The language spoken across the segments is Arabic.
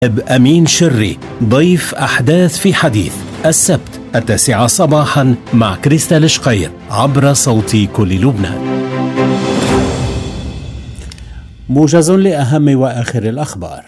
أمين شري ضيف أحداث في حديث السبت 9 صباحا مع كريستال شقير عبر صوت كل لبنان. موجز لأهم وآخر الأخبار.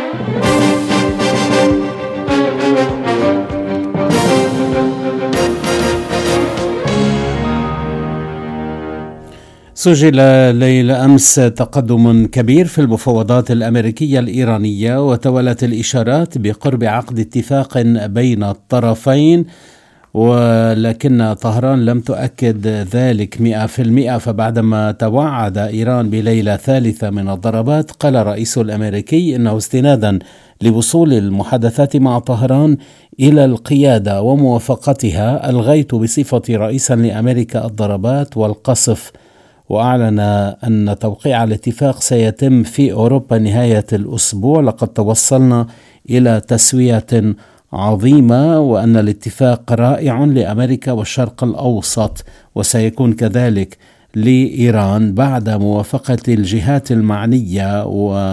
سجل ليلة أمس تقدم كبير في المفاوضات الأمريكية الإيرانية، وتوالت الإشارات بقرب عقد اتفاق بين الطرفين، ولكن طهران لم تؤكد ذلك 100%. فبعدما توعد إيران بليلة ثالثة من الضربات، قال الرئيس الأمريكي إنه استنادا لوصول المحادثات مع طهران إلى القيادة وموافقتها ألغيت بصفتي رئيسا لأمريكا الضربات والقصف، وأعلن أن توقيع الاتفاق سيتم في أوروبا نهاية الأسبوع. لقد توصلنا إلى تسوية عظيمة، وأن الاتفاق رائع لأمريكا والشرق الأوسط، وسيكون كذلك لإيران بعد موافقة الجهات المعنية،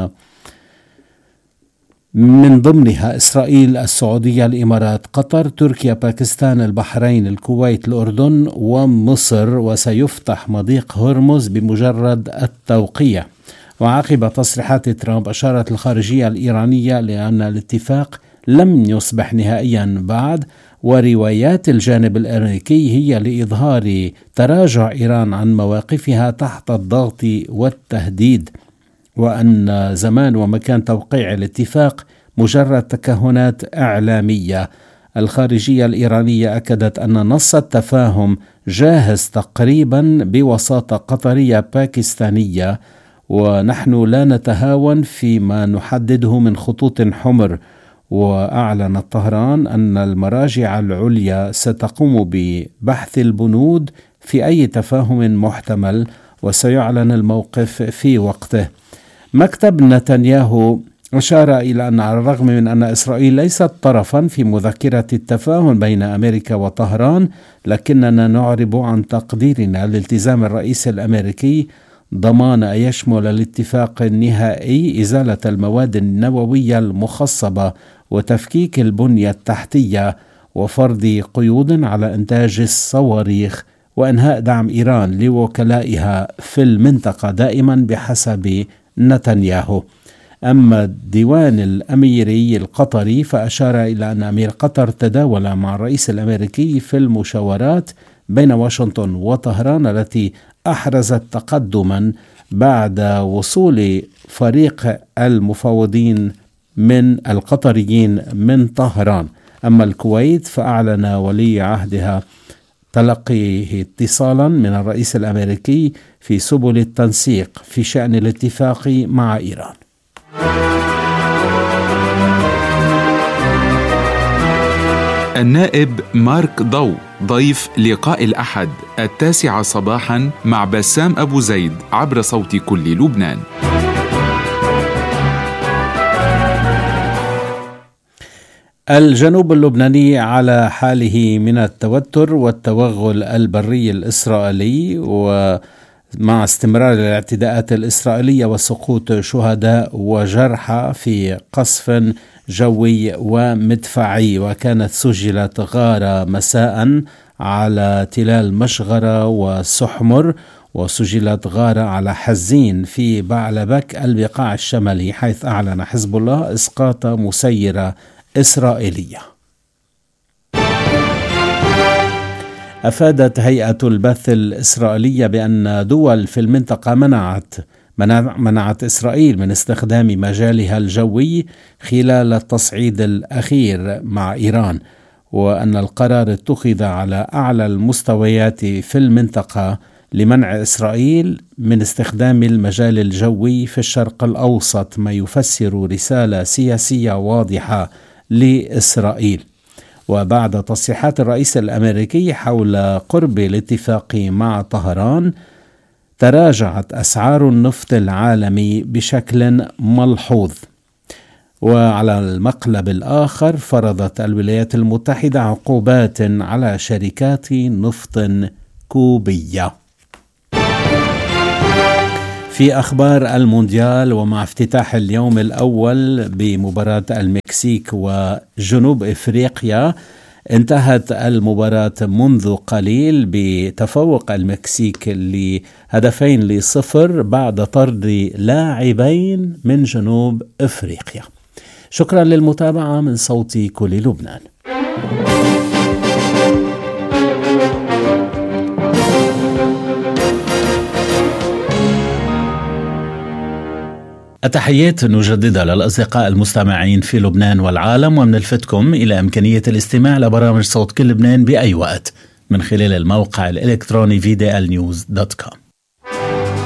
ومن ضمنها إسرائيل، السعودية، الإمارات، قطر، تركيا، باكستان، البحرين، الكويت، الأردن ومصر، وسيفتح مضيق هرمز بمجرد التوقيع. وعقب تصريحات ترامب، أشارت الخارجية الإيرانية لأن الاتفاق لم يصبح نهائيا بعد، وروايات الجانب الأمريكي هي لإظهار تراجع إيران عن مواقفها تحت الضغط والتهديد، وأن زمان ومكان توقيع الاتفاق مجرد تكهنات إعلامية. الخارجية الإيرانية أكدت أن نص التفاهم جاهز تقريبا بوساطة قطرية باكستانية، ونحن لا نتهاون فيما نحدده من خطوط حمر. وأعلنت طهران أن المراجع العليا ستقوم ببحث البنود في أي تفاهم محتمل، وسيعلن الموقف في وقته. مكتب نتنياهو أشار إلى أن على الرغم من أن إسرائيل ليست طرفا في مذكرة التفاهم بين أمريكا وطهران، لكننا نعرب عن تقديرنا لالتزام الرئيس الأمريكي ضمان أن يشمل الاتفاق النهائي إزالة المواد النووية المخصبة وتفكيك البنية التحتية وفرض قيود على إنتاج الصواريخ وإنهاء دعم إيران لوكلائها في المنطقة دائما بحسب نتنياهو. أما الديوان الأميري القطري فأشار إلى أن أمير قطر تداول مع الرئيس الأمريكي في المشاورات بين واشنطن وطهران التي أحرزت تقدما بعد وصول فريق المفاوضين من القطريين من طهران. أما الكويت فأعلن ولي عهدها تلقيه اتصالا من الرئيس الأمريكي في سبل التنسيق في شأن الاتفاق مع إيران. النائب مارك ضو ضيف لقاء الأحد 9 صباحا مع بسام أبو زيد عبر صوت كل لبنان. الجنوب اللبناني على حاله من التوتر والتوغل البري الإسرائيلي، ومع استمرار الاعتداءات الإسرائيلية وسقوط شهداء وجرحى في قصف جوي ومدفعي. وكانت سجلت غارة مساء على تلال مشغرة وسحمر، وسجلت غارة على حزين في بعلبك البقاع الشمالي، حيث أعلن حزب الله إسقاط مسيرة إسرائيلية. أفادت هيئة البث الإسرائيلية بأن دول في المنطقة منعت إسرائيل من استخدام مجالها الجوي خلال التصعيد الأخير مع إيران، وأن القرار اتخذ على أعلى المستويات في المنطقة لمنع إسرائيل من استخدام المجال الجوي في الشرق الأوسط، ما يفسر رسالة سياسية واضحة لإسرائيل. وبعد تصريحات الرئيس الأمريكي حول قرب الاتفاق مع طهران، تراجعت أسعار النفط العالمي بشكل ملحوظ. وعلى المقلب الآخر فرضت الولايات المتحدة عقوبات على شركات نفط كوبية. في أخبار المونديال ومع افتتاح اليوم الأول بمباراة المكسيك وجنوب إفريقيا، انتهت المباراة منذ قليل بتفوق المكسيك ل2-0 بعد طرد لاعبين من جنوب إفريقيا. شكرا للمتابعة من صوت كل لبنان. التحيات نجددها للأصدقاء المستمعين في لبنان والعالم، ومنلفتكم إلى إمكانية الاستماع لبرامج صوت كل لبنان بأي وقت من خلال الموقع الإلكتروني VDLnews.com.